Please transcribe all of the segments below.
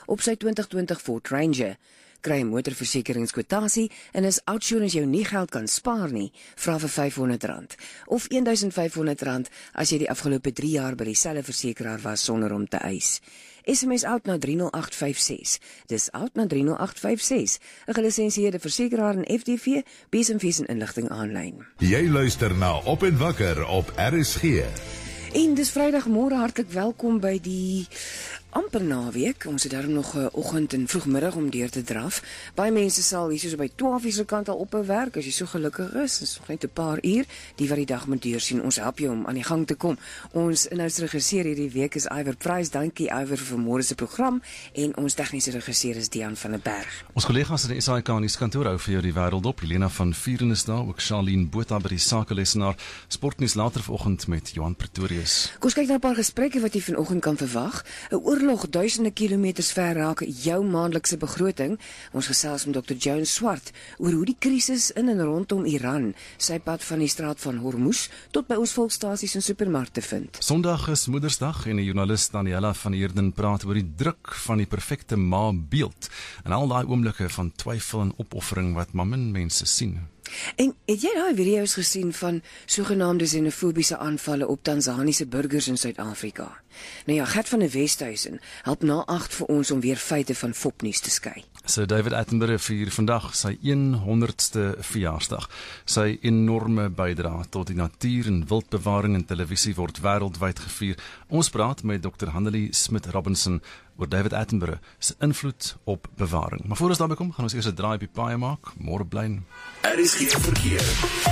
op sy 2020 Ford Ranger. Kry 'n motorversekeringskwotasie en as OUTsurance jou nie geld kan spaar nie, vra vir R500 of R1,500 as jy die afgelope 3 jaar by dieselfde versekeraar was sonder om te eis. SMS OUT na 30856. Dis OUT na 30856. 'n gelisensieerde versekeraar en FDV, besemfees en inligting aanlyn. Jy luister na Op en Wakker op RSG. En dis Vrydagmôre, hartlik welkom by die amper naweek. Ons het daarom nog 'n oggend en vroegmiddag om deur te draf. Baie mense sal hier so by 12:00 se kant al ophou werk, as jy so gelukkig is. Dis nog net 'n paar uur, die wat die dag moet deursien. Ons help jou om aan die gang te kom. Ons inhoudsregisseur hierdie week is Iwer Price. Dankie Iwer vir môre se program en ons tegniese regisseur is Dian van der Berg. Ons kollegas in die SAK nuuskantoor hou vir jou die wêreld op. Helena van Vuren is daar, ook Charlene Botha by die sakelesenaar. Sportnuus later vanoggend met Johan Pretorius. Kom ons kyk na 'n paar gesprekke wat jy vanoggend kan verwag. 'n Oorlog duisende kilometers ver raak jou maandelikse begroting. Ons gesels met Dr. Joan Swart oor hoe die krisis in en rondom Iran sy pad van die straat van Hormuz tot by ons volkstasies en supermarkte vind. Sondag is Moedersdag en die joernalis Daniela van Heerden praat oor die druk van die perfekte ma beeld en al daai oomblikke van twyfel en opoffering wat min mense sien. En het jy daai video's gesien van sogenaamde xenofobiese aanvalle op Tanzaniese burgers in Suid-Afrika? Nou ja, Gert van der Westhuizen help na 8 vir ons om weer feite van fopnuus te skei. Sir David Attenborough vier vandag sy 100ste verjaarsdag. Sy enorme bydrae tot die natuur en wildbewaring en televisie word wêreldwyd gevier. Ons praat met Dr. Handelie Smit-Robinson oor David Attenborough se invloed op bewaring. Maar voor ons daarby kom, gaan ons eers 'n draai op die paaie maak. Môre bly. Er is geen verkeer.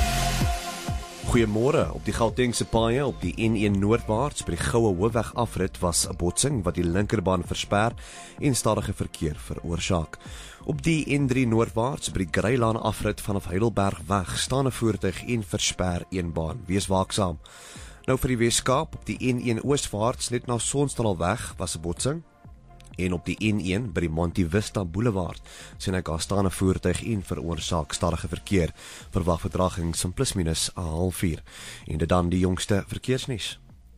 Goeiemôre. Op die Gautengse paaie op die N1 noordwaarts by die Goue Hoofweg afrit was 'n botsing wat die linkerbaan versper en stadige verkeer veroorsaak. Op die N3 noordwaarts by die Greylaan afrit vanaf Heidelbergweg staan 'n voertuig en versper een baan. Wees waaksaam. Nou vir die Weskaap op die N1 oostwaarts net na Sonstraalweg was 'n botsing. En op die N1 by die Monte Vista Boulevard sien ek daar staan 'n voertuig en veroorsaak stadige verkeer. Verwag vertragings van plus minus 'n halfuur. En dit dan die jongste verkeersnuus.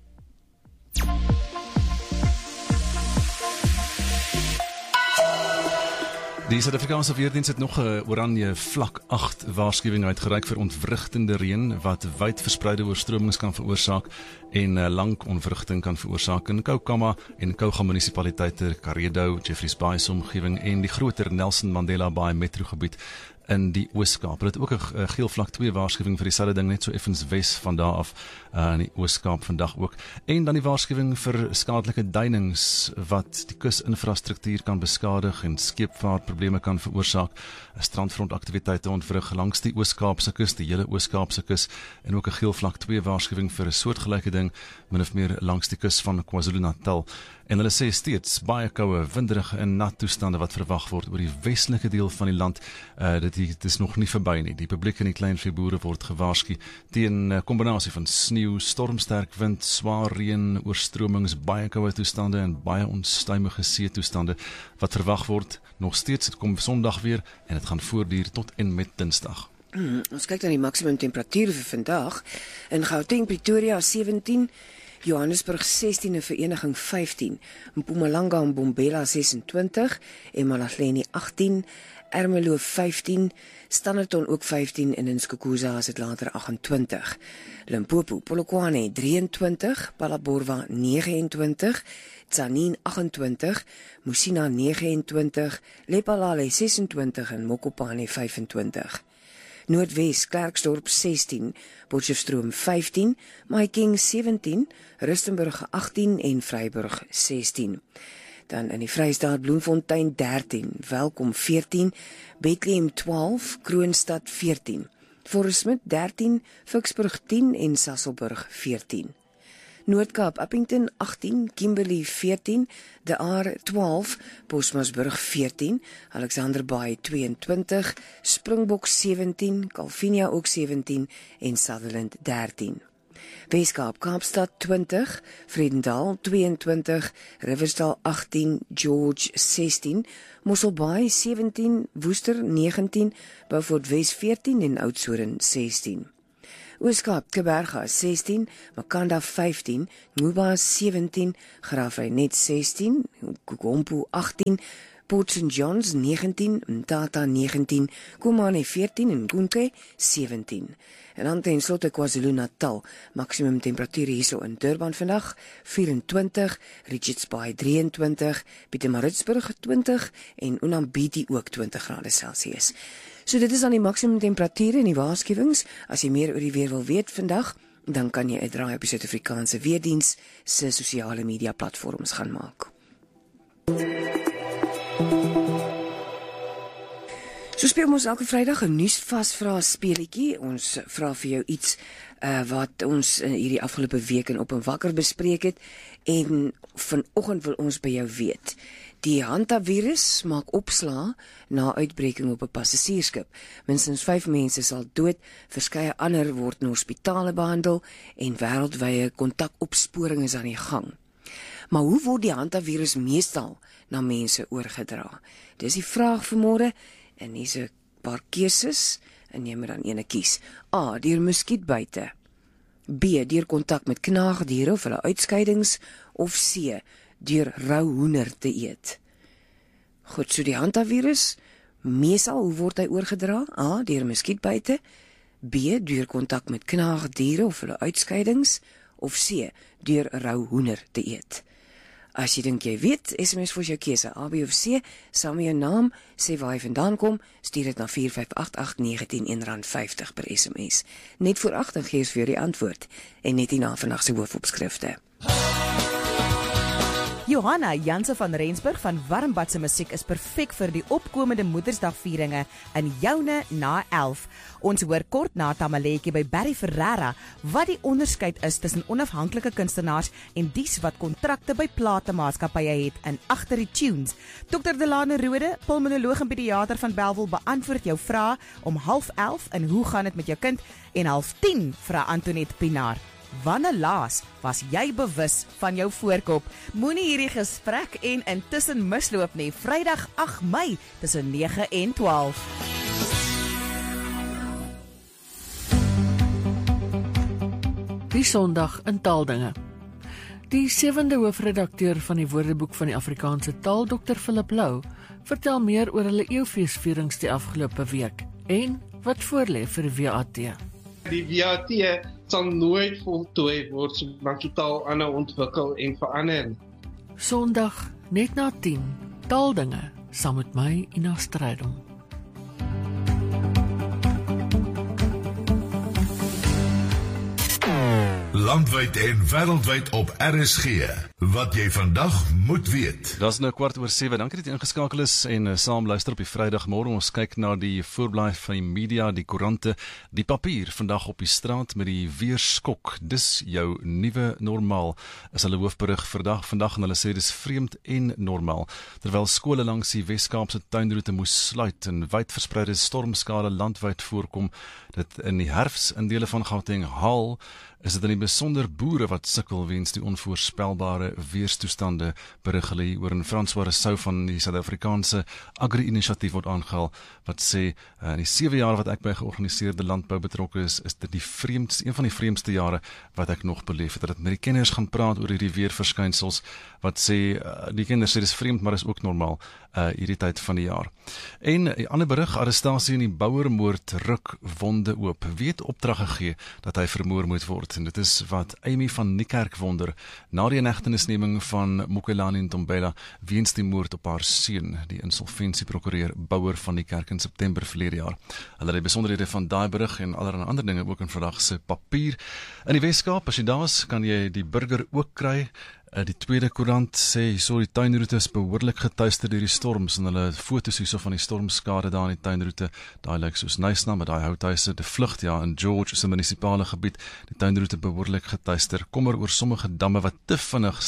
Die Suid-Afrikaanse weerdiens het nog 'n oranje vlak 8 waarskuwing uitgereik vir ontwrigtende reën wat wyd verspreide oorstromings kan veroorsaak en lank ontwrigting kan veroorsaak in Koukamma en Kouga munisipaliteite, Karedo, Jeffreys Bay se omgewing en die groter Nelson Mandela Bay metrogebied in die Oos-Kaap. Hulle het ook 'n geel vlak 2 waarskuwing vir dieselfde ding net so effens wes van daar af in die Oos-Kaap vandag ook. En dan die waarskuwing vir skadelike duinings wat die kusinfrastruktuur kan beskadig en skeepvaartprobleme kan veroorsaak. Strandfrontaktiwiteite ontwrig langs die Oos-Kaapse kus, die hele Oos-Kaapse kus en ook 'n geel vlak 2 waarskuwing vir 'n soortgelyke ding min of meer langs die kus van KwaZulu-Natal. En hulle sê steeds baie koue, winderige en nat toestande wat verwag word oor die westelike deel van die land. Dit is nog nie verby nie. Die publiek en die kleinveeboere word gewaarsku teen 'n kombinasie van sneeu, stormsterk wind, swaar reën, oorstromings, baie koue toestande en baie onstuimige see toestande wat verwag word. Nog steeds, dit kom Sondag weer en dit gaan voortduur tot en met Dinsdag. Ons kyk na die maksimum temperatuur vir vandag. In Gauteng, Pretoria 17, Johannesburg 16 en Vereniging 15, Mpumalanga en Bombela 26, Emalahleni 18, Ermelo 15, Standerton ook 15 en in Skukuza is dit later 28. Limpopo, Polokwane 23, Phalaborwa 29, Tzaneen 28, Musina 29, Lephalale 26 en Mokopane 25. Noordwes, Klerksdorp 16, Potchefstroom 15, Mahikeng 17, Rustenburg 18 en Vryburg 16. Dan in die Vrystaat Bloemfontein 13, Welkom 14, Bethlehem 12, Kroonstad 14, Forest Smith 13, Vicksburg 10 en Sasolburg 14. Noord-Kaap, Appington 18, Kimberley 14, De Aar 12, Bosmasburg 14, Alexander Bay 22, Springbok 17, Calvinia ook 17 en Sutherland 13. Weskaap, Kaapstad 20, Vredendal 22, Riversdal 18, George 16, Mosselbaai 17, Woester 19, Beaufort Wes 14 en Oudtshoorn 16. Ooskaap, Kuiberga 16, Makanda 15, Nguba 17, Graafrenet 16, Kukompo 18, Port St. John's 19, Mtata 19, Komane 14 en Nkunke 17. En dan ten slotte KwaZulu-Natal, maksimum temperatuur hierso in Durban vandag 24, Richards Bay 23, Pietermaritzburg 20 en Unambidi ook 20 grade Celsius. So dit is dan die maksimum temperature en die waarskuwings. As jy meer oor die weer wil weet vandag, dan kan jy 'n draai op die Suid-Afrikaanse Weerdiens se sosiale media platforms gaan maak. So speel ons elke Vrydag 'n nuusvasvra speletjie. Ons vra vir jou iets wat ons hierdie afgelope week in Op en Wakker bespreek het en vanoggend wil ons by jou weet. Die hantavirus maak opslaa na uitbreking op 'n passasiersskip. Minstens 5 mense is al dood, verskeie ander word in hospitale behandel en wêreldwye kontakopsporing is aan die gang. Maar hoe word die hantavirus meestal na mense oorgedra? Dis die vraag vir môre. En hier's 'n paar keuses en jy moet dan eene kies. A, deur muskietbyte. B, deur kontak met knaagdiere of hulle uitskeidings, of C, deur rou hoender te eet. Goed, so die hantavirus, meestal hoe word hy oorgedra? A, deur muskietbyte. B, deur kontak met knaagdiere of hulle uitskeidings, of C, deur rou hoender te eet. As jy dink jy weet, SMS vir jou keuse, A, B of C, saam met jou naam, sê waar jy vandaan kom, stuur dit na 4588910 R50 per SMS. Net voor 8 gee ons vir jou die antwoord, en net hierna vandag se hoofopskrifte. Johanna Janse van Rensburg van Warmbad se musiek is perfek vir die opkomende Moedersdagvieringe in joune na 11. Ons hoor kort na Tamaletjie by Barry Ferreira wat die onderskeid is tussen onafhanklike kunstenaars en dies wat kontrakte by platemaatskappye het in Agter die Tunes. Dr. Delane Rode, pulmonoloog en pediater van Bellville, beantwoord jou vrae om 11:30 en hoe gaan dit met jou kind, en 10:30 vra Antoinette Pinaar. Wanneer laas was jy bewus van jou voorkop? Moenie hierdie gesprek en intussen misloop nie. Vrydag 8 Mei tussen 9 en 12. Die Sondag in taaldinge. Die 7de hoofredakteur van die Woordeboek van die Afrikaanse taal, Dr. Philip Lou, vertel meer oor hulle eeufeesvierings die afgelope week en wat voorlê vir die WAT. Die WAT sal nooit voltooi word sodat die taal aanhou ontwikkel en verander. Sondag net na 10, taaldinge saam met my Ina Strydom. Landwyd en wêreldwyd op RSG. Wat jy vandag moet weet. Dit is nou 7:15. Dankie dat jy ingeskakel is en saam luister op die Vrydagmôre. Ons kyk na die voorblaai van die media, die koerante, die papier vandag op die straat met die weerskok. Dis jou nuwe normaal, is hulle hoofberig vandag en hulle sê dis vreemd en normaal. Terwyl skole langs die Wes-Kaapse tuinroete moes sluit en wyd verspreide stormskade landwyd voorkom, dit in die herfs in dele van Gauteng haal, is dit in die besonder boere wat sukkel weens die onvoorspelbare weerstoestande, berig hulle hier oor in François Rousseau van die Suid-Afrikaanse Agri-inisiatief word aangehaal, wat sê, in die 7 jaar wat ek by georganiseerde landbou betrokke is dit een van die vreemdste jare wat ek nog beleef het. Dat het met die kenners gaan praat oor hierdie weerverskynsels, wat sê, die kenners sê dis vreemd, maar is ook normaal, hierdie tyd van die jaar. En 'n ander berig, arrestasie in die Bouwermoord ruk wonde oop. Wie het opdrag gegee dat hy vermoor moet word? En dit is wat Amy van Niekerk wonder, na die inhegtenisneming van Mokelani Ntombela weens die moord op haar seun, die insolventieprokureur Bouwer van Niekerk in September verlede jaar. Hulle het die besonderhede van daai berig en allerlei ander dinge ook in vandag se papier. In die Weskaap, as jy daar is, kan jy die burger ook kry. Die tweede koerant sê, die tuinroete is behoorlik getuister deur die storms, en hulle foto's hierso van die stormskade daar in die tuinroete, daai lyk soos Nysna met daai houthuise, die vlug, in George se munisipale gebied, die tuinroete behoorlik getuister, kommer oor sommige damme wat te vinnig styg.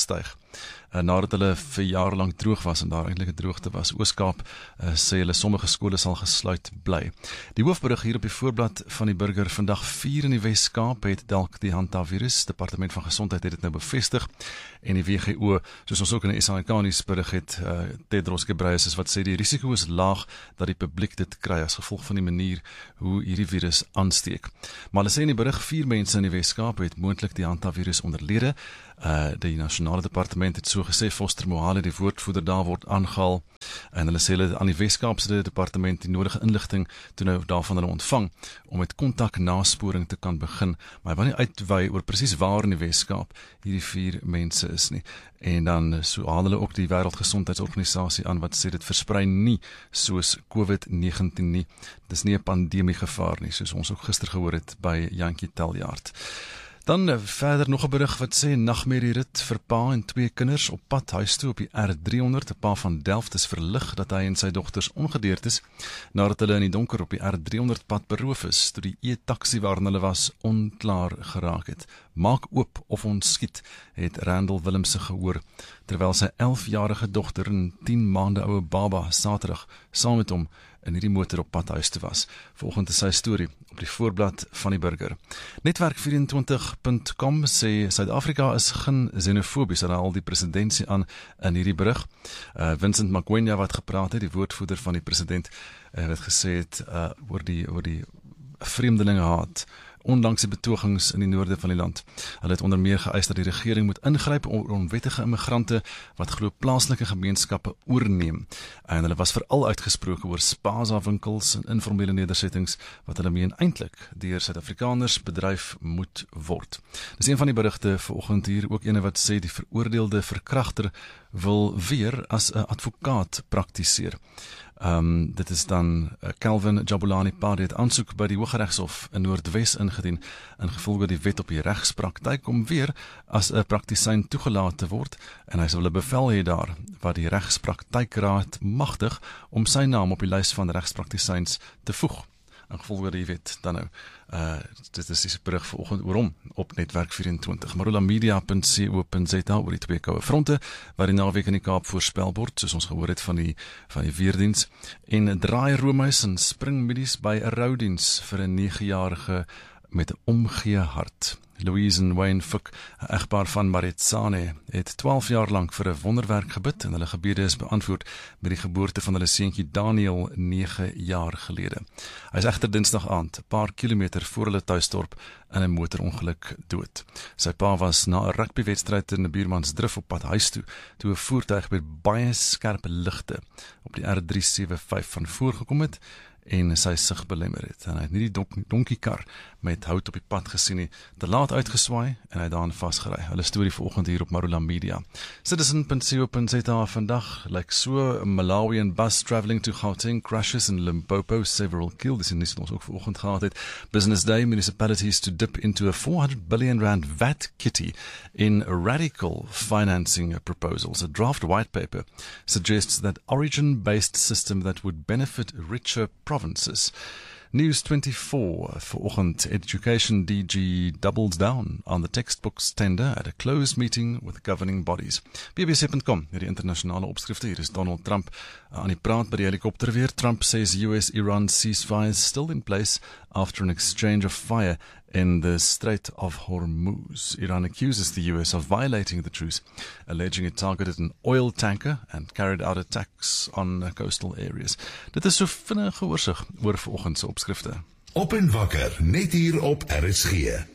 nadat hulle vir jare lank droog was en daar eintlik 'n droogte was. Oos-Kaap sê hulle sommige skole sal gesluit bly. Die hoofberig hier op die voorblad van die Burger vandag 4 in die Wes-Kaap het dalk die hantavirus. Departement van Gesondheid het dit nou bevestig en die WHO, soos ons ook in die SAK berig het, Tedros Ghebreyesus wat sê die risiko is laag dat die publiek dit kry as gevolg van die manier hoe hierdie virus aansteek. Maar hulle sê in die berig 4 mense in die Wes-Kaap het moontlik die hantavirus onderlede. Die nasionale departement het so gesê, Foster Mohale, die woordvoerder daar, word aangehaal en hulle sê hulle aan die Wes-Kaapse departement die nodige inligting toe nou daarvan hulle ontvang om met kontaknasporing te kan begin, maar hy wil nie uitwy oor presies waar in die Wes-Kaap hierdie 4 mense is nie. En dan so haal hulle ook die Wêreldgesondheidsorganisasie aan wat sê dit versprei nie soos COVID-19 nie. Dis nie 'n pandemie gevaar nie, soos ons ook gister gehoor het by Jantjie Taljaard. Dan verder nog 'n berig wat sê nagmerrie rit vir pa en 2 kinders op pad huis toe op die R300. 'n Pa van Delft is verlig dat hy en sy dogters ongedeerd is nadat hulle in die donker op die R300 pad beroof is toe die e-taxi waarin hulle was onklaar geraak het. Maak oop of ons skiet, het Randall Willemse gehoor terwyl sy 11-jarige dogter en 10 maande oue baba Saterdag saam met hom in hierdie motor op pad huis toe was. Volgens sy storie op die voorblad van die Burger. Netwerk24.com sê Suid-Afrika is geen xenofobies, en haal die presidentsie aan in hierdie berig. Vincent Magwenya wat gepraat het, die woordvoerder van die president, wat gesê het oor die vreemdelinge haat ondanks die betogings in die noorde van die land. Hulle het onder meer geëis dat die regering moet ingryp oor onwettige immigrante wat glo plaaslike gemeenskappe oorneem. En hulle was veral uitgesproke oor spaza-winkels en informele nedersettings wat hulle meen eintlik deur Suid-Afrikaners bedryf moet word. Dis een van die berigte vanoggend hier, ook ene wat sê die veroordeelde verkragter wil weer as 'n advokaat praktiseer. Dit is dan Calvin Jabulani Padi het aansoek by die Hooggeregshof in Noordwes ingedien in gevolge die wet op die regspraktyk om weer as 'n praktisyn toegelaat te word en hy sal 'n bevel hê daar wat die regspraktykraad magtig om sy naam op die lys van regspraktisyns te voeg. In gevolge die wet dan nou. Dit is die berig vanoggend oor hom op Netwerk 24. marulamedia.co.za oor die 2 koue fronte wat die naweek in die Kaap voorspel word, soos ons gehoor het van die weerdiens. En draai roomhuis en springmiddies by 'n roudiens vir 'n 9-jarige met 'n omgee hart. Louise en Wayne Fook, 'n egpaar van Maritsane, het 12 jaar lank vir 'n wonderwerk gebid en hulle gebede is beantwoord met die geboorte van hulle seentjie Daniel 9 jaar gelede. Hy is egter Dinsdag aand, 'n paar kilometer voor hulle tuisdorp, in 'n motorongeluk dood. Sy pa was na 'n rugbywedstryd in 'n buurmansdrif op pad huis toe, toe 'n voertuig met baie skerp ligte op die R375 van voor gekom het en sy sig belemmer het. En hy het nie die donkiekar met hout op die pad gesien nie, te laat uitgeswaai en hy het daarin vasgery. Hulle storie vanoggend hier op Marula Media. Citizen.co.za vandag, like so, Malawian bus travelling to Gauteng crashes in Limpopo, several killed. Dis in wat ons ook vanoggend gehad het. Business Day, municipalities to dip into a 400 billion rand VAT kitty in radical financing proposals. A draft white paper suggests that origin-based system that would benefit richer provinces. News 24 vanoggend, Education DG doubles down on the textbooks tender at a closed meeting with governing bodies. BBC.com, die internasionale opskrifte, hier is Donald Trump aan die praat by die helikopter weer. Trump says US-Iran ceasefire is still in place after an exchange of fire in the Strait of Hormuz. Iran accuses the US of violating the truce, alleging it targeted an oil tanker and carried out attacks on coastal areas. Dit is so vinnige oorsig oor vanoggend se opskrifte. Op en wakker, net hier op RSG.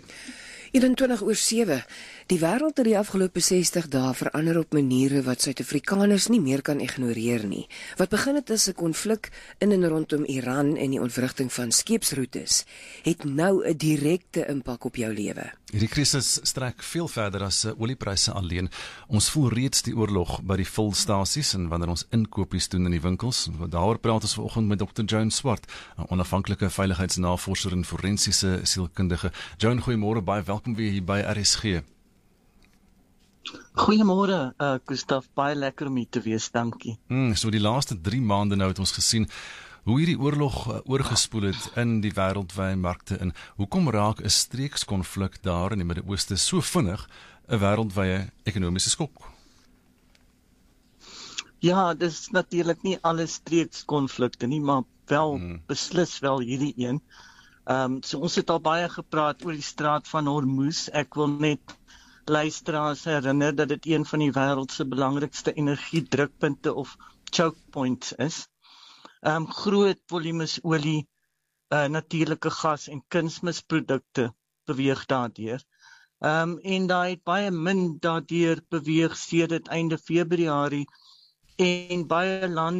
21:07. Die wêreld het die afgelope 60 dae verander op maniere wat Suid-Afrikaners nie meer kan ignoreer nie. Wat begin het as 'n konflik in en rondom Iran en die ontwrigting van skeepsroetes, het nou 'n direkte impak op jou lewe. Hierdie krisis strek veel verder as oliepryse alleen. Ons voel reeds die oorlog by die volstasies en wanneer ons inkopies doen in die winkels. Daaroor praat ons vanoggend met Dr. Joan Swart, 'n onafhanklike veiligheidsnavorser en forensiese sielkundige. Joan, goeiemôre, baie welkom weer hier by RSG. Goeiemôre, Gustaf, baie lekker om hier te wees, dankie. So die laaste 3 maande nou het ons gesien hoe hierdie oorlog oorgespoel het in die wêreldwye markte in. Hoekom raak 'n streekskonflik daar in die Midde-Ooste so vinnig 'n wêreldwye ekonomiese skok? Ja, dis natuurlik nie alle streekskonflikte nie, maar wel beslis wel hierdie een. So ons het al baie gepraat oor die straat van Hormuz. Ek wil net luisteraars herinner dat dit een van die wêreld se belangrikste energiedrukpunte of choke points is. Groot volumes olie, natuurlike gas en kunsmisprodukte beweeg daardeur. En daar het baie min daardeur beweeg sedert einde Februarie en baie lande